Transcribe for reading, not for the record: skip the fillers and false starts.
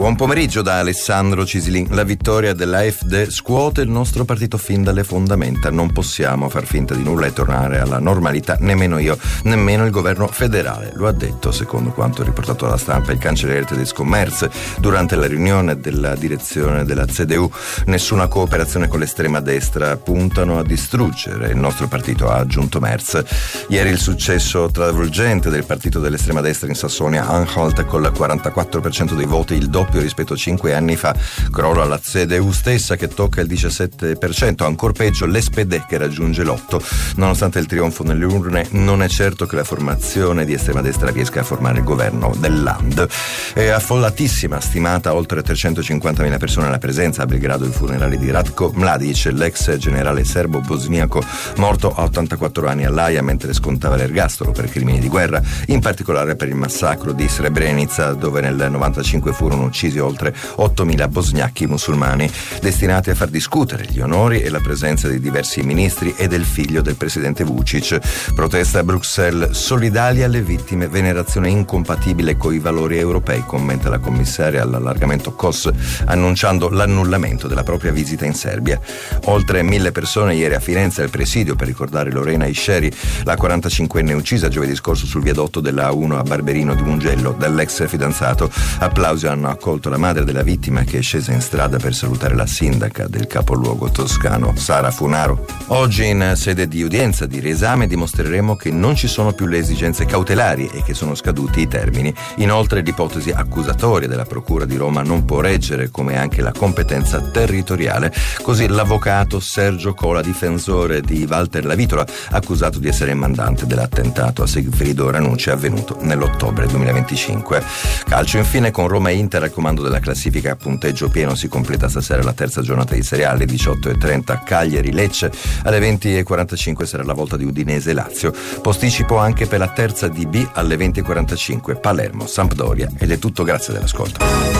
Buon pomeriggio da Alessandro Cisilin. La vittoria dell'AfD scuote il nostro partito fin dalle fondamenta. Non possiamo far finta di nulla e tornare alla normalità, nemmeno io, nemmeno il governo federale. Lo ha detto, secondo quanto riportato dalla stampa, il cancelliere tedesco Merz durante la riunione della direzione della CDU. Nessuna cooperazione con l'estrema destra, puntano a distruggere il nostro partito, ha aggiunto Merz. Ieri il successo travolgente del partito dell'estrema destra in Sassonia-Anhalt con il 44% dei voti, il doppio rispetto a 5 anni fa. Crolla la CDU stessa che tocca il 17%, ancor peggio l'SPD che raggiunge l'8%. Nonostante il trionfo nelle urne, non è certo che la formazione di estrema destra riesca a formare il governo del Land. È affollatissima, stimata oltre 350.000 persone alla presenza a Belgrado ai funerali di Ratko Mladic, l'ex generale serbo-bosniaco morto a 84 anni all'Aia mentre scontava l'ergastolo per crimini di guerra, in particolare per il massacro di Srebrenica, dove nel 95 furono uccisi oltre 8.000 bosgnacchi musulmani, destinati a far discutere gli onori e la presenza di diversi ministri e del figlio del presidente Vučić. Protesta a Bruxelles, solidali alle vittime, venerazione incompatibile coi valori europei, commenta la commissaria all'allargamento Kos, annunciando l'annullamento della propria visita in Serbia. Oltre 1.000 persone ieri a Firenze al presidio per ricordare Lorena Isceri, la 45enne uccisa giovedì scorso sul viadotto della A1 a Barberino di Mugello dall'ex fidanzato. Applausi hanno accolto la madre della vittima che è scesa in strada per salutare la sindaca del capoluogo toscano, Sara Funaro. Oggi in sede di udienza di riesame dimostreremo che non ci sono più le esigenze cautelari e che sono scaduti i termini. Inoltre l'ipotesi accusatoria della Procura di Roma non può reggere, come anche la competenza territoriale. Così l'avvocato Sergio Cola, difensore di Walter Lavitola, accusato di essere mandante dell'attentato a Sigfrido Ranucci avvenuto nell'ottobre 2025. Calcio infine, con Roma e Inter al comando della classifica a punteggio pieno. Si completa stasera la terza giornata di Serie A alle 18.30 Cagliari-Lecce, alle 20.45 sarà la volta di Udinese-Lazio. Posticipo anche per la terza di B alle 20.45 Palermo-Sampdoria. Ed è tutto, grazie dell'ascolto.